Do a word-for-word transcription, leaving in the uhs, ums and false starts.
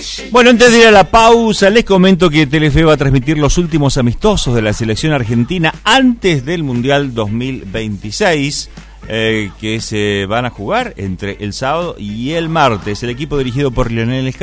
Bueno, antes de ir a la pausa, les comento que Telefe va a transmitir los últimos amistosos de la selección argentina antes del Mundial dos mil veintiséis, eh, que se van a jugar entre el sábado y el martes. El equipo dirigido por Lionel Scaloni